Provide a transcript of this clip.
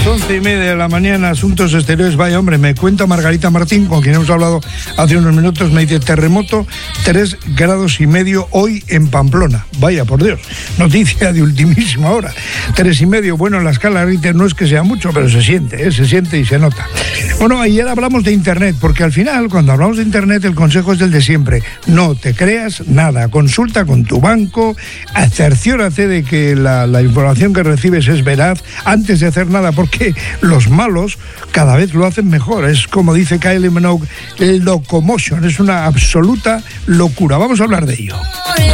11:30 de la mañana, Asuntos Exteriores. Vaya hombre, me cuenta Margarita Martín, con quien hemos hablado hace unos minutos, me dice: terremoto 3,5 grados hoy en Pamplona. Vaya por Dios, noticia de ultimísima hora. 3,5, bueno, en la escala Richter no es que sea mucho, pero se siente y se nota. Bueno, ayer hablamos de Internet, porque al final, cuando hablamos de Internet, el consejo es el de siempre: no te creas nada, consulta con tu banco, cerciórate de que la información que recibes es veraz antes de hacer nada, porque los malos cada vez lo hacen mejor. Es como dice Kylie Minogue, el locomotion, es una absoluta locura. Vamos a hablar de ello.